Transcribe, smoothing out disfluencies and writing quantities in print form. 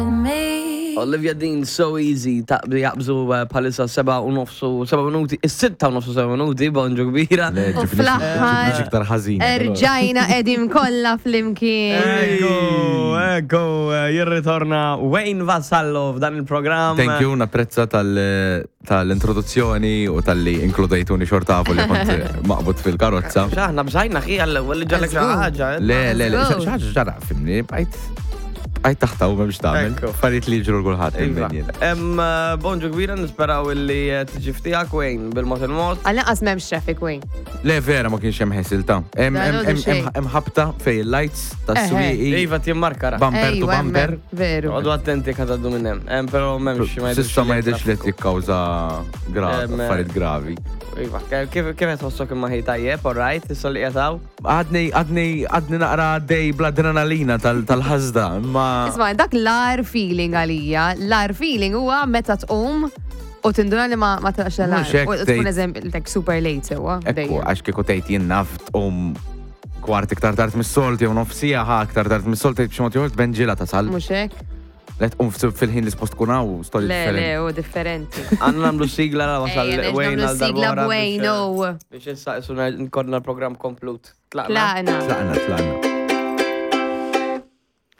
Olivia Dean, So Easy, jaqbżu palissa 7 minuti, 6 minuti, bonġu kbira. U fl-aħħar iktar ħażin. erġajna qegħdin kollha flimkien. Ecco, jirritorna Wayne Vassallo f'dan il-programm. Thank you, napprezza tal-introduzzjoni u tal-li inkludejtuni xortafu li kont maqbut fil-karozza. Xaħna bżajna xija l-ewwel li ġallek xaħġa. Le, xaħġa ġara, fimni, bħajt taħtaw ma biex taħmel. Ekku. Farit li ġuru għulħat. Bonġu kbira nisperaw illi tiġi ftijak Wayne bil-mod il-mod. Għal-naqas memx traffic Wayne. Le, vera ma kienx hemm ħesilta. Hemm ħabta fej il-lights tas-swieqi. Iva timmarka ra. Bumper to bumper. Veru. Għadu attenti kadaddu minnem. Pero memx ma Sissa ma jidix li jikkawza affarijiet gravi. Iva, kif qed ħossok imma ħej tajjeb, all right, issa li qetaw? Għadni naqra dej bl-adrenalina tal-ħazda, ma. Isma, dak l-ar feeling għalija. L-ar feeling huwa meta tqum u tinduna li ma taqx l-ar. Mhux hekk U tkun eżempju, super late sewa. Ekku, għax kieku tgħid jien naf kwart iktar tard mis-solti u nofsija iktar tard mis-solti b'xi mod ieħor tbenġila tasal. Mhux hekk? Let fil-ħin li spost tkun hawn storja Le, differenti. u differenti. Għanna namlu sigla la wasal Wayne għal sigla darbora. b'Wayne, Biex issa nkorna l-program komplut. Tlaqna. Tlaqna.